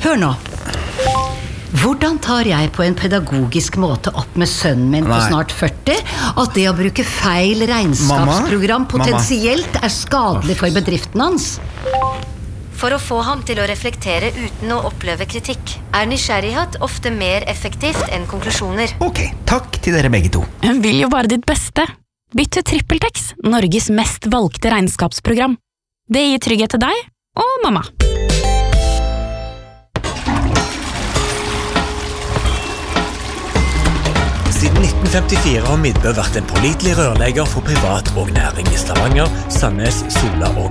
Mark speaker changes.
Speaker 1: Hør nå. Hvordan tar jeg på en pedagogisk måte opp med sønnen min på snart 40 at det å bruke feil regnskapsprogram potensielt skadelig for bedriften hans?
Speaker 2: For å få ham til å reflektere uten å oppleve kritikk, nysgjerrighet ofte mer effektivt enn konklusjoner.
Speaker 3: Ok, takk til dere begge to.
Speaker 4: Hun vil jo bare ditt beste. Bytt til TrippelTex, Norges mest valgte regnskapsprogram. Det gir trygghet til deg og mamma.
Speaker 5: Siden 1954 har Midtbø vært en pålitelig rørlegger for privat og næring i Stavanger, Sandnes, Sola og